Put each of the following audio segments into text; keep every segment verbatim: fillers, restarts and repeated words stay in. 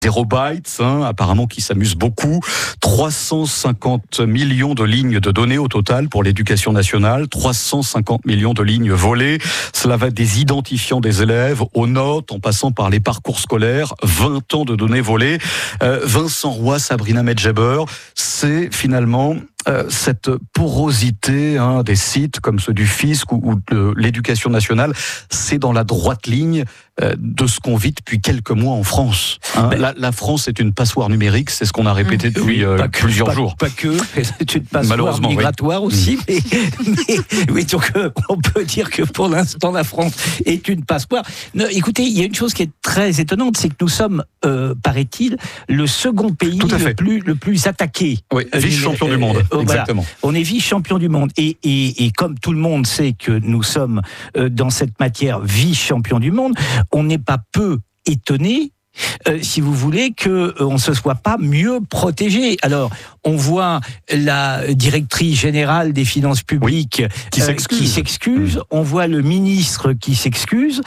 Zero bytes, hein, apparemment qui s'amuse beaucoup. trois cent cinquante millions de lignes de données au total pour l'éducation nationale. trois cent cinquante millions de lignes volées. Cela va des identifiants des élèves aux notes, en passant par les parcours scolaires. vingt ans de données volées. Euh, Vincent Roy, Sabrina Medjeber, c'est finalement Euh, cette porosité hein, des sites comme ceux du fisc ou, ou de l'éducation nationale, c'est dans la droite ligne euh, de ce qu'on vit depuis quelques mois en France. Hein. Ben, la, la France est une passoire numérique, c'est ce qu'on a répété mmh, depuis oui, euh, que, plusieurs pas, jours. Pas que, c'est une passoire migratoire oui. aussi, mais, mais oui, donc euh, on peut dire que pour l'instant la France est une passoire. Non, écoutez, il y a une chose qui est très étonnante, c'est que nous sommes, euh, paraît-il, le second pays le plus, le plus attaqué. Oui, euh, vice-champion euh, du monde. Euh, Exactement. Voilà. On est vice-champion du monde. Et, et, et comme tout le monde sait que nous sommes euh, dans cette matière vice-champion du monde, on n'est pas peu étonné, euh, si vous voulez, qu'on euh, ne se soit pas mieux protégé. Alors, on voit la directrice générale des finances publiques oui, qui s'excuse. Euh, qui s'excuse. Mmh. On voit le ministre qui s'excuse.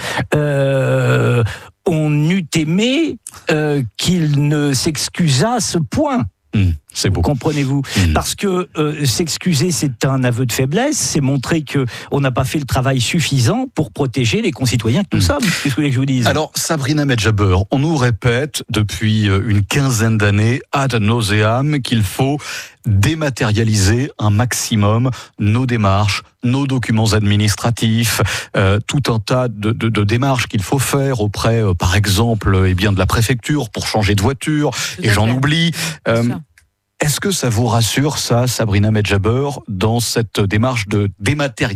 Euh, on eût aimé euh, qu'il ne s'excusât à ce point. Mmh, c'est beau. Comprenez-vous ? Mmh. Parce que euh, s'excuser, c'est un aveu de faiblesse, c'est montrer que on n'a pas fait le travail suffisant pour protéger les concitoyens que nous mmh. sommes. Qu'est-ce que vous voulez que je vous dise ? Alors, Sabrina Medjeber, on nous répète depuis une quinzaine d'années, ad nauseam, qu'il faut dématérialiser un maximum nos démarches, nos documents administratifs, euh, tout un tas de, de, de démarches qu'il faut faire auprès, euh, par exemple, eh bien de la préfecture pour changer de voiture, tout et j'en fait. oublie. Euh, Est-ce que ça vous rassure, ça, Sabrina Medjeber, dans cette démarche de dématérialisation ?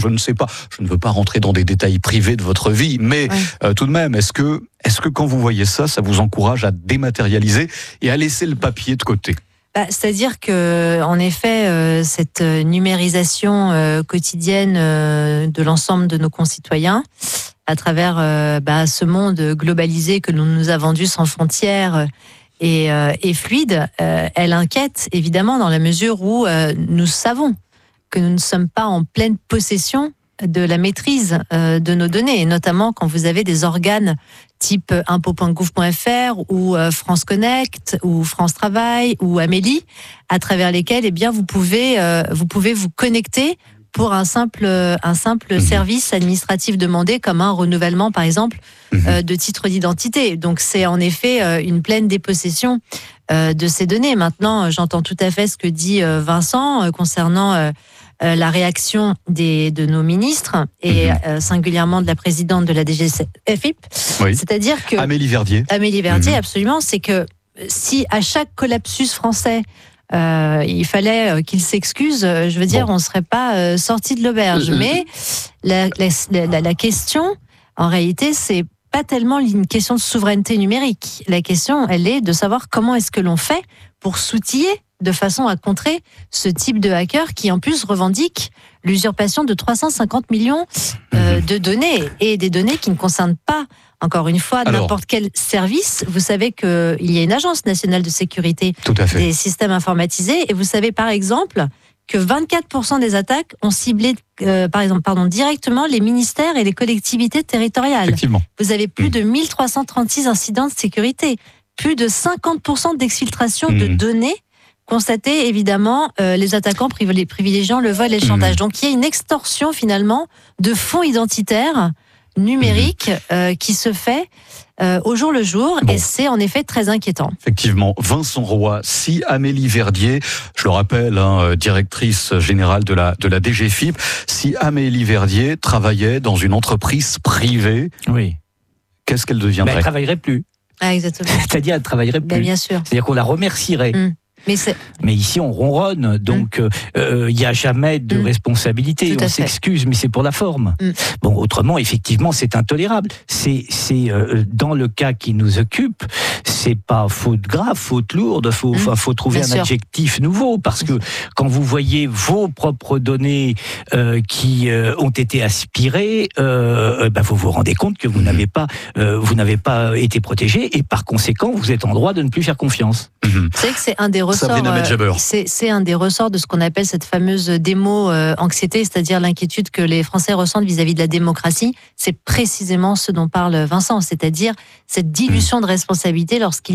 Je ne sais pas, je ne veux pas rentrer dans des détails privés de votre vie, mais ouais. euh, tout de même, est-ce que, est-ce que quand vous voyez ça, ça vous encourage à dématérialiser et à laisser le papier de côté ? Bah, c'est-à-dire que, en effet, euh, cette numérisation euh, quotidienne euh, de l'ensemble de nos concitoyens, à travers euh, bah, ce monde globalisé que l'on nous a vendu sans frontières et, euh, et fluide, euh, elle inquiète évidemment dans la mesure où euh, nous savons que nous ne sommes pas en pleine possession de la maîtrise euh, de nos données, et notamment quand vous avez des organes type impôts point gouv point f r ou euh, France Connect ou France Travail ou Amélie, à travers lesquels eh bien vous pouvez euh, vous pouvez vous connecter pour un simple un simple mmh. service administratif demandé, comme un renouvellement par exemple mmh. euh, de titre d'identité. Donc c'est en effet euh, une pleine dépossession euh, de ces données. Maintenant, j'entends tout à fait ce que dit euh, Vincent euh, concernant euh, Euh, la réaction des, de nos ministres et mmh. euh, singulièrement de la présidente de la D G F I P. Oui. C'est-à-dire que... Amélie Verdier. Amélie Verdier, mmh. absolument. C'est que si à chaque collapsus français, euh, il fallait qu'il s'excuse, je veux dire, bon. on ne serait pas euh, sorti de l'auberge. Euh, Mais la, la, la, la question, en réalité, c'est pas tellement une question de souveraineté numérique. La question, elle est de savoir comment est-ce que l'on fait pour s'outiller de façon à contrer ce type de hacker qui en plus revendique l'usurpation de trois cent cinquante millions euh, de données, et des données qui ne concernent pas, encore une fois, Alors, n'importe quel service. Vous savez qu'il y a une agence nationale de sécurité des systèmes informatisés, et vous savez par exemple que vingt-quatre pour cent des attaques ont ciblé euh, par exemple, pardon, directement les ministères et les collectivités territoriales. Vous avez plus mmh. de mille trois cent trente-six incidents de sécurité, plus de cinquante pour cent d'exfiltration mmh. de données constater évidemment euh, les attaquants privilégiant le vol et le chantage. Mmh. Donc il y a une extorsion finalement de fonds identitaires numériques mmh. euh, qui se fait euh, au jour le jour, bon. Et c'est en effet très inquiétant. Effectivement, Vincent Roy, si Amélie Verdier, je le rappelle, hein, directrice générale de la de la D G F I P, si Amélie Verdier travaillait dans une entreprise privée, oui, qu'est-ce qu'elle deviendrait ? Ben, elle travaillerait plus. Ah, exactement. C'est-à-dire, elle travaillerait plus. Ben, bien sûr. C'est-à-dire qu'on la remercierait. Mmh. Mais, c'est... mais ici, on ronronne, donc il mmh. euh, n'y a jamais de mmh. responsabilité. On s'excuse, mais c'est pour la forme. Mmh. Bon, autrement, effectivement, c'est intolérable. C'est, c'est euh, dans le cas qui nous occupe, c'est pas faute grave, faute lourde. Faut, mmh. faut trouver Bien un sûr. adjectif nouveau, parce que quand vous voyez vos propres données euh, qui euh, ont été aspirées, euh, ben vous vous rendez compte que vous mmh. n'avez pas, euh, vous n'avez pas été protégé, et par conséquent, vous êtes en droit de ne plus faire confiance. Mmh. Vous savez que c'est un des ressort, euh, c'est, c'est un des ressorts de ce qu'on appelle cette fameuse démo-anxiété, euh, c'est-à-dire l'inquiétude que les Français ressentent vis-à-vis de la démocratie. C'est précisément ce dont parle Vincent, c'est-à-dire cette dilution de responsabilité lorsqu'il